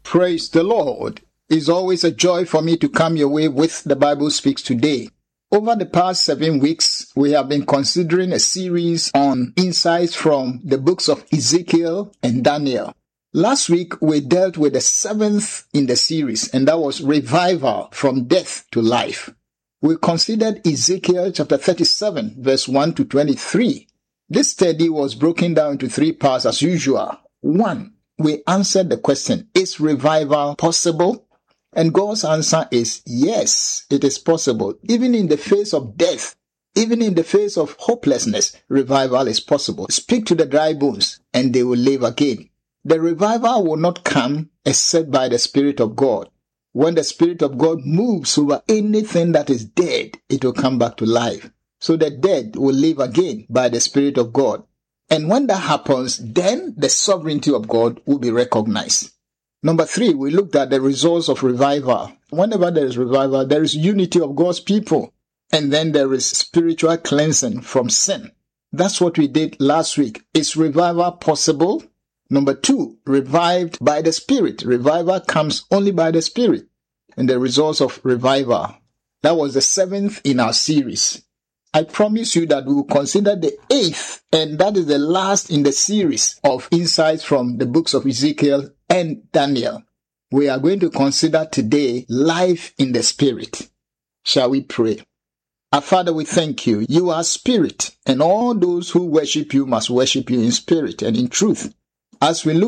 Praise the Lord. It's always a joy for me to come your way with The Bible Speaks Today. Over the past 7 weeks, we have been considering a series on insights from the books of Ezekiel and Daniel. Last week, we dealt with the 7th in the series, and that was revival from death to life. We considered Ezekiel chapter 37, verse 1 to 23. This study was broken down into 3 parts as usual. 1. We answered the question, is revival possible? And God's answer is yes, it is possible. Even in the face of death, even in the face of hopelessness, revival is possible. Speak to the dry bones and they will live again. The revival will not come except by the Spirit of God. When the Spirit of God moves over anything that is dead, it will come back to life. So the dead will live again by the Spirit of God. And when that happens, then the sovereignty of God will be recognized. Number 3, we looked at the results of revival. Whenever there is revival, there is unity of God's people. And then there is spiritual cleansing from sin. That's what we did last week. Is revival possible? Number 2, revived by the Spirit. Revival comes only by the Spirit. And the results of revival. That was the 7th in our series. I promise you that we will consider the 8th, and that is the last in the series of insights from the books of Ezekiel and Daniel. We are going to consider today life in the Spirit. Shall we pray? Our Father, we thank you. You are Spirit, and all those who worship you must worship you in spirit and in truth. As we look